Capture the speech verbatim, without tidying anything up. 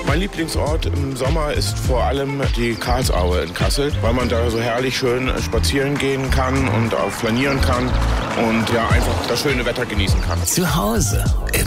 Mein Lieblingsort im Sommer ist vor allem die Karlsaue in Kassel, weil man da so herrlich schön spazieren gehen kann und auch flanieren kann und ja einfach das schöne Wetter genießen kann. Zu Hause im